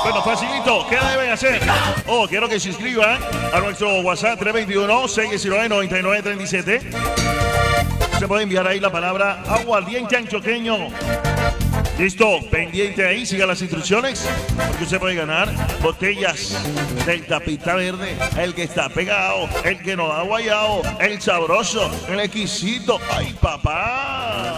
Bueno, facilito. ¿Qué deben hacer? Oh, quiero que se inscriban a nuestro WhatsApp 321-619-9937. Se puede enviar ahí la palabra aguardiente antioqueño. Listo, pendiente ahí, siga las instrucciones, porque usted puede ganar botellas del Tapita Verde, el que está pegado, el que no ha guayado, el sabroso, el exquisito. ¡Ay, papá!